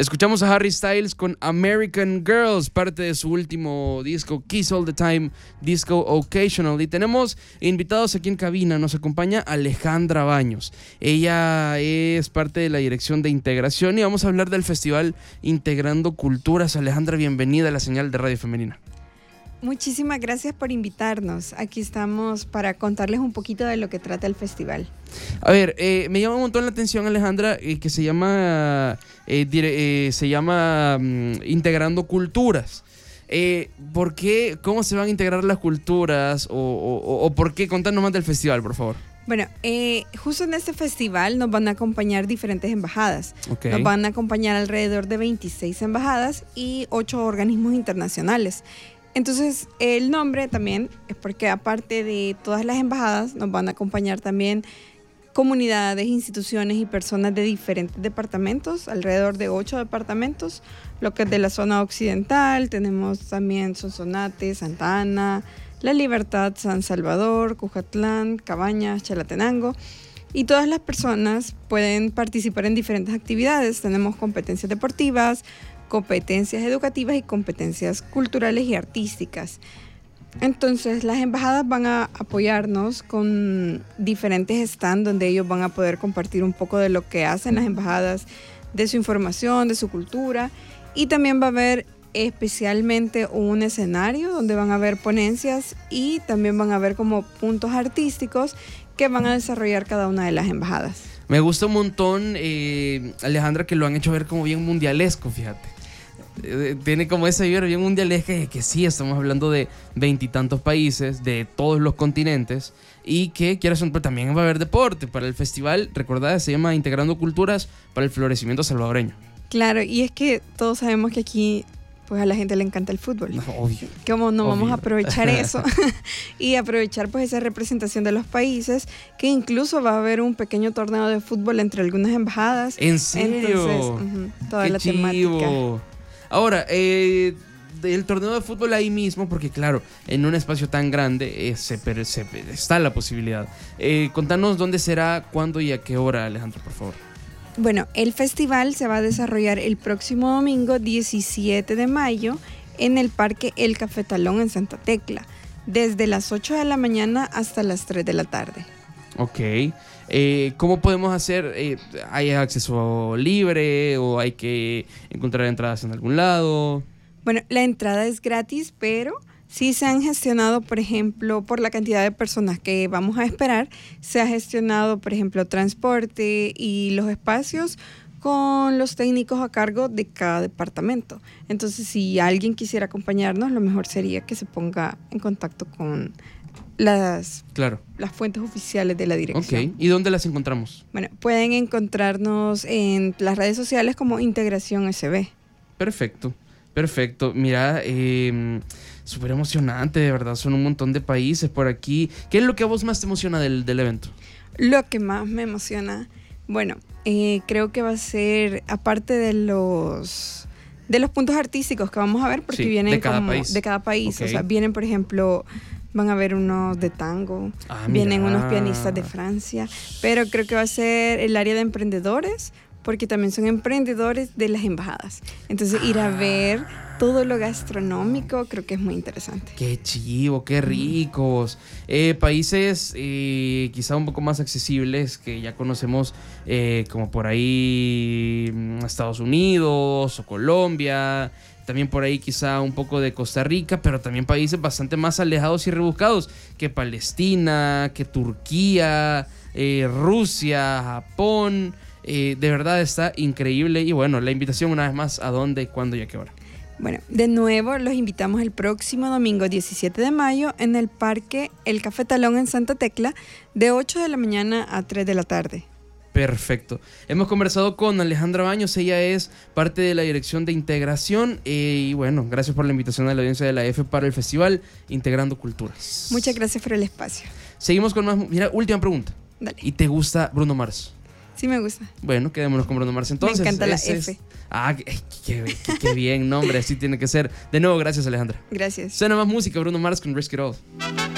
Escuchamos a Harry Styles con American Girls, parte de su último disco, Kiss All the Time, Disco Occasional. Y tenemos invitados aquí en cabina. Nos acompaña Alejandra Baños. Ella es parte de la dirección de integración y vamos a hablar del festival Integrando Culturas. Alejandra, bienvenida a la señal de Radio Femenina. Muchísimas gracias por invitarnos. Aquí estamos para contarles un poquito de lo que trata el festival. A ver, me llama un montón la atención, Alejandra, que se llama Integrando Culturas. ¿Por qué? ¿Cómo se van a integrar las culturas? ¿O por qué? Contanos más del festival, por favor. Bueno, justo en este festival nos van a acompañar diferentes embajadas. Okay. Nos van a acompañar alrededor de 26 embajadas y 8 organismos internacionales. Entonces, el nombre también es porque aparte de todas las embajadas, nos van a acompañar también comunidades, instituciones y personas de diferentes departamentos, alrededor de 8 departamentos, lo que es de la zona occidental. Tenemos también Sonsonate, Santa Ana, La Libertad, San Salvador, Cujatlán, Cabañas, Chalatenango. Y todas las personas pueden participar en diferentes actividades. Tenemos competencias deportivas, competencias educativas y competencias culturales y artísticas. Entonces, las embajadas van a apoyarnos con diferentes stands donde ellos van a poder compartir un poco de lo que hacen las embajadas, de su información, de su cultura. Y también va a haber especialmente un escenario donde van a haber ponencias y también van a haber como puntos artísticos que van a desarrollar cada una de las embajadas. Me gusta un montón, Alejandra, que lo han hecho ver como bien mundialesco, fíjate. Tiene como esa vibra bien mundialesca que sí, estamos hablando de 20 y tantos países, de todos los continentes, y que quieras pero también va a haber deporte para el festival. Recordad, se llama Integrando Culturas para el Florecimiento Salvadoreño. Claro, y es que todos sabemos que aquí pues a la gente le encanta el fútbol. No, obvio. ¿Cómo no obvio. Vamos a aprovechar eso? Y aprovechar pues esa representación de los países, que incluso va a haber un pequeño torneo de fútbol entre algunas embajadas. ¿En serio? Entonces, toda ¡Qué la chivo! temática. Ahora, el torneo de fútbol ahí mismo, porque claro, en un espacio tan grande está la posibilidad. Contanos dónde será, cuándo y a qué hora, Alejandro, por favor. Bueno, el festival se va a desarrollar el próximo domingo 17 de mayo en el Parque El Cafetalón en Santa Tecla, desde las 8 de la mañana hasta las 3 de la tarde. Ok. ¿Cómo podemos hacer? ¿Hay acceso libre o hay que encontrar entradas en algún lado? Bueno, la entrada es gratis, pero sí se han gestionado, por ejemplo, por la cantidad de personas que vamos a esperar, se ha gestionado, por ejemplo, transporte y los espacios con los técnicos a cargo de cada departamento. Entonces, si alguien quisiera acompañarnos, lo mejor sería que se ponga en contacto con las fuentes oficiales de la dirección. Ok, ¿y dónde las encontramos? Bueno, pueden encontrarnos en las redes sociales como Integración SB. Perfecto. Mira, súper emocionante, de verdad, son un montón de países por aquí. ¿Qué es lo que a vos más te emociona del evento? Lo que más me emociona, bueno, creo que va a ser, aparte de los puntos artísticos que vamos a ver, porque vienen de cada país. Okay. O sea, vienen, por ejemplo, van a haber unos de tango, vienen unos pianistas de Francia, pero creo que va a ser el área de emprendedores, porque también son emprendedores de las embajadas. Entonces, ir a ver todo lo gastronómico creo que es muy interesante. ¡Qué chivo, qué ricos! Países quizá un poco más accesibles que ya conocemos, como por ahí Estados Unidos o Colombia. También por ahí quizá un poco de Costa Rica, pero también países bastante más alejados y rebuscados que Palestina, que Turquía, Rusia, Japón. De verdad está increíble. Y bueno, la invitación una vez más, ¿a dónde, cuándo y a qué hora? Bueno, de nuevo los invitamos el próximo domingo 17 de mayo en el Parque El Cafetalón en Santa Tecla, de 8 de la mañana a 3 de la tarde. Perfecto. Hemos conversado con Alejandra Baños, ella es parte de la dirección de integración y bueno, gracias por la invitación a la audiencia de la F para el festival Integrando Culturas. Muchas gracias por el espacio. Seguimos con más. Mira, última pregunta. Dale. ¿Y te gusta Bruno Mars? Sí me gusta. Bueno, quedémonos con Bruno Mars entonces. Me encanta la F. Qué bien, nombre, así tiene que ser. De nuevo, gracias, Alejandra. Gracias. Suena más música, Bruno Mars con Risk It All.